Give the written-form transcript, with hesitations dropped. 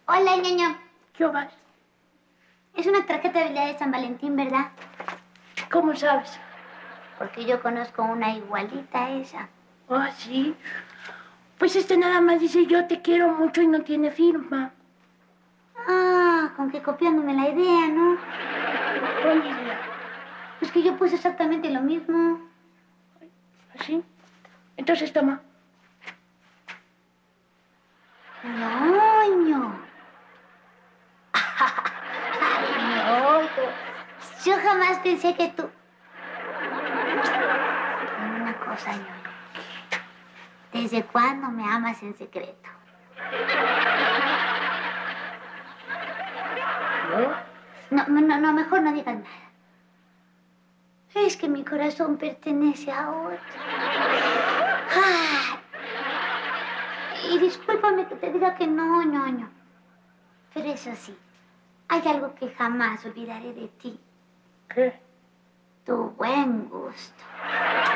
Hola, ñoño. ¿Qué vas? Es una tarjeta de día de San Valentín, ¿verdad? ¿Cómo sabes? Porque yo conozco una igualita a esa. ¿Ah, sí? Pues nada más dice yo te quiero mucho y no tiene firma. Ah, con que copiándome la idea, ¿no? ¿Cuál idea? Pues que yo puse exactamente lo mismo. ¿Así? Entonces toma. ¡Ñoño! ¡Ay, no! Yo jamás pensé que tú... Dime una cosa, ñoño. ¿Desde cuándo me amas en secreto? ¿Yo? No, mejor no digas nada. Es que mi corazón pertenece a otro. ¡Ay! Y discúlpame que te diga que no, ñoño. Pero eso sí, hay algo que jamás olvidaré de ti. ¿Qué? Tu buen gusto.